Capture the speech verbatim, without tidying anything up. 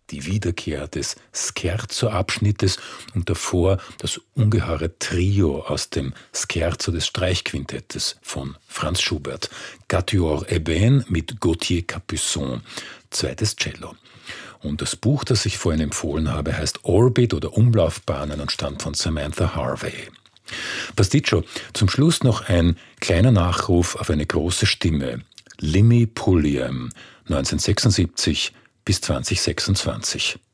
die Wiederkehr des Scherzo-Abschnittes und davor das ungeheure Trio aus dem Scherzo des Streichquintettes von Franz Schubert. Quatuor Eben mit Gauthier Capuçon, zweites Cello. Und das Buch, das ich vorhin empfohlen habe, heißt Orbit oder Umlaufbahnen und stammt von Samantha Harvey. Pasticcio, zum Schluss noch ein kleiner Nachruf auf eine große Stimme. Limi Pulliam, neunzehnhundertsechsundsiebzig bis zweitausendsechsundzwanzig.